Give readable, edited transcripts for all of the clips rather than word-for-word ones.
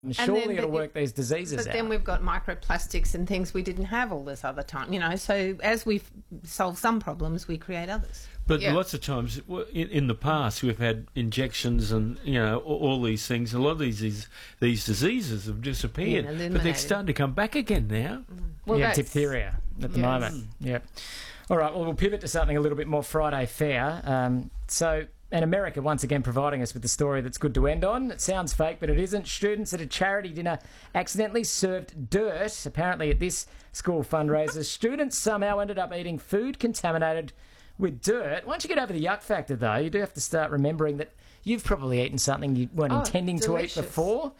Surely it'll work these diseases out. But then we've got microplastics and things we didn't have all this other time, So as we solve some problems, we create others. But lots of times in the past we've had injections and all these things. A lot of these diseases have disappeared, but they're starting to come back again now. Well, diphtheria at the moment. Yep. All right. Well, we'll pivot to something a little bit more Friday fair. And America once again providing us with the story that's good to end on. It sounds fake, but it isn't. Students at a charity dinner accidentally served dirt, apparently at this school fundraiser. Students somehow ended up eating food contaminated with dirt. Once you get over the yuck factor, though, you do have to start remembering that you've probably eaten something you weren't intending to eat before.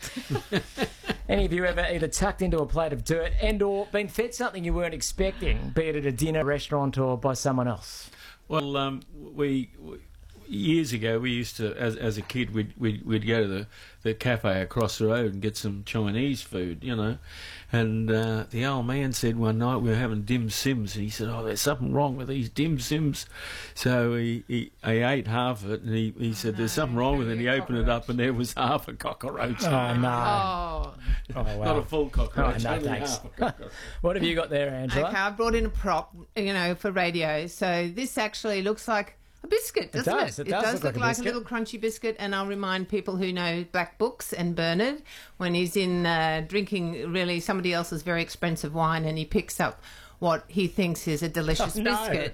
Any of you ever either tucked into a plate of dirt and or been fed something you weren't expecting, be it at a dinner, restaurant or by someone else? Well, we years ago, we used to, as a kid, we'd go to the cafe across the road and get some Chinese food, And the old man said one night we were having dim sims, and he said, "Oh, there's something wrong with these dim sims." So he ate half of it, and he said, "There's something wrong with it." And he opened it up, and there was half a cockroach. Oh no! Oh wow! Not a full cockroach. Oh, no, thanks. What have you got there, Angela? Okay, I brought in a prop, for radio. So this actually looks like a biscuit, doesn't it? It does look like a little crunchy biscuit, and I'll remind people who know Black Books and Bernard when he's in drinking really somebody else's very expensive wine, and he picks up what he thinks is a delicious biscuit.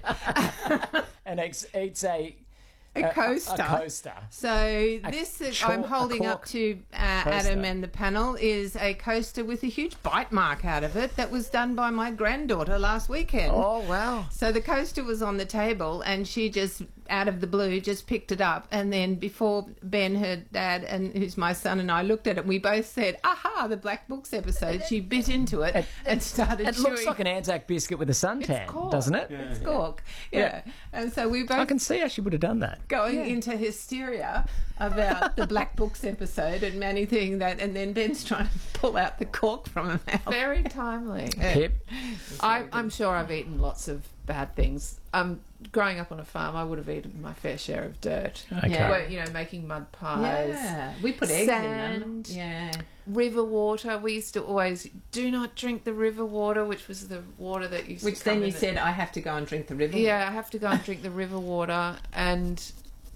And eats a coaster. A coaster. So I'm holding up to Adam and the panel is a coaster with a huge bite mark out of it that was done by my granddaughter last weekend. Oh, wow. So the coaster was on the table and she just, out of the blue, just picked it up. And then before Ben, her dad, and who's my son, and I looked at it, we both said, aha, the Black Books episode. She bit into it and started chewing. It looks like an Anzac biscuit with a suntan, doesn't it? Yeah. It's cork. Yeah. And so we both... I can see how she would have done that. Going into hysteria about the Black Books episode and Manny thinking that, and then Ben's trying to pull out the cork from her mouth. Very timely. Pip? I'm sure I've eaten lots of bad things. Growing up on a farm, I would have eaten my fair share of dirt. Okay. Where, making mud pies. Yeah, we put eggs in them. Yeah. River water. We used to always do not drink the river water, which was the water that used to Which then you said, I have to go and drink the river water. Yeah, I have to go and drink the river water. And,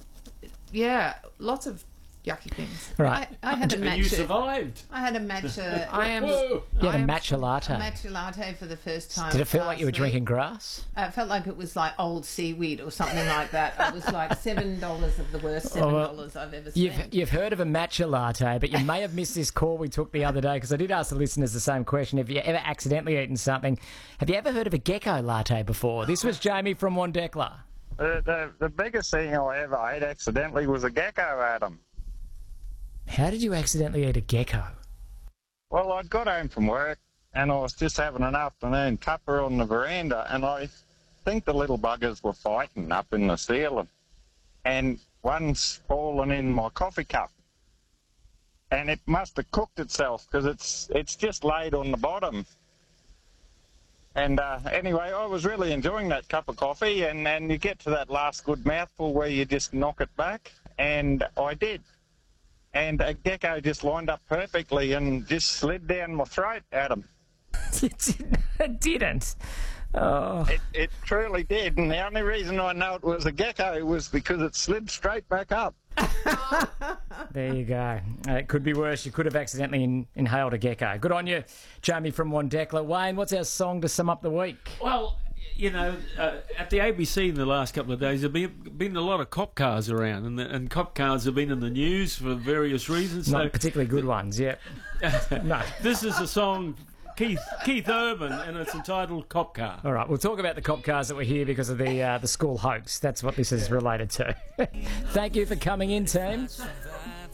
lots of yucky things. Right. I had a matcha. You survived. I had a matcha. You had a matcha latte. A matcha latte for the first time. Did it feel like you were drinking grass? It felt like it was like old seaweed or something like that. It was like $7 of the worst $7 I've ever spent. You've heard of a matcha latte, but you may have missed this call we took the other day, because I did ask the listeners the same question. Have you ever accidentally eaten something? Have you ever heard of a gecko latte before? This was Jamie from Wandekla. The biggest thing I ever ate accidentally was a gecko, Adam. How did you accidentally eat a gecko? Well, I'd got home from work and I was just having an afternoon cuppa on the veranda, and I think the little buggers were fighting up in the ceiling, and one's fallen in my coffee cup, and it must have cooked itself because it's just laid on the bottom. And anyway, I was really enjoying that cup of coffee, and you get to that last good mouthful where you just knock it back, and I did. And a gecko just lined up perfectly and just slid down my throat, Adam. It didn't. Oh. It truly did, and the only reason I know it was a gecko was because it slid straight back up. There you go. It could be worse. You could have accidentally inhaled a gecko. Good on you, Jamie from Wandekla. Wayne, what's our song to sum up the week? Well, at the ABC in the last couple of days, there have been a lot of cop cars around, and cop cars have been in the news for various reasons. Not particularly good ones, yeah. No. This is a song, Keith Urban, and it's entitled Cop Car. All right, we'll talk about the cop cars that were here because of the school hoax. That's what this is related to. Thank you for coming in, team.